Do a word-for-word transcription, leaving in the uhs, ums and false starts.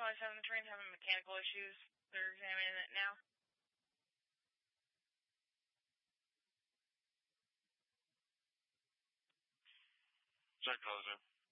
twenty-seven, the train's having mechanical issues. They're examining it now. Check closer.